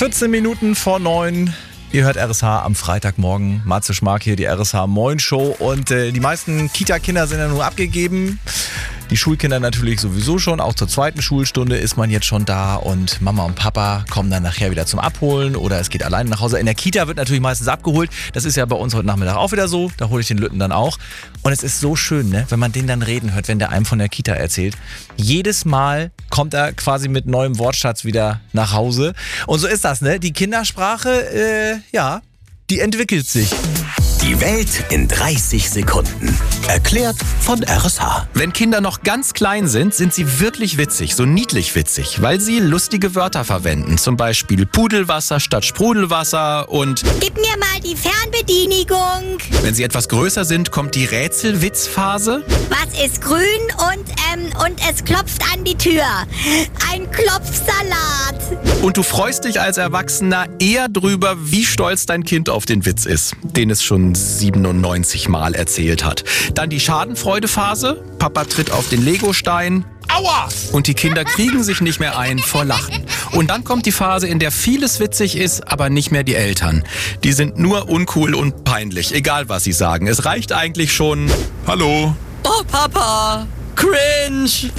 14 Minuten vor 9. Ihr hört RSH am Freitagmorgen. Matze Schmark hier, die RSH Moin Show. Und die meisten Kita-Kinder sind ja nur abgegeben. Die Schulkinder natürlich sowieso schon. Auch zur zweiten Schulstunde ist man jetzt schon da. Und Mama und Papa kommen dann nachher wieder zum Abholen. Oder es geht alleine nach Hause. In der Kita wird natürlich meistens abgeholt. Das ist ja bei uns heute Nachmittag auch wieder so. Da hole ich den Lütten dann auch. Und es ist so schön, ne, wenn man den dann reden hört, wenn der einem von der Kita erzählt. Jedes Mal kommt er quasi mit neuem Wortschatz wieder nach Hause. Und so ist das, ne? Die Kindersprache, die entwickelt sich. Die Welt in 30 Sekunden. Erklärt von RSH. Wenn Kinder noch ganz klein sind, sind sie wirklich witzig, so niedlich witzig, weil sie lustige Wörter verwenden. Zum Beispiel Pudelwasser statt Sprudelwasser und Gib mir mal die Fernbedienigung. wenn sie etwas größer sind, kommt die Rätselwitzphase. Was ist grün und es klopft an die Tür? Ein Klopfsalat. Und du freust dich als Erwachsener eher drüber, wie stolz dein Kind auf den Witz ist, den es schon 97 Mal erzählt hat. Dann die Schadenfreudephase. Papa tritt auf den Legostein. Aua! Und die Kinder kriegen sich nicht mehr ein vor Lachen. Und dann kommt die Phase, in der vieles witzig ist, aber nicht mehr die Eltern. Die sind nur uncool und peinlich, egal was sie sagen. Es reicht eigentlich schon: Hallo. Oh, Papa. Cringe.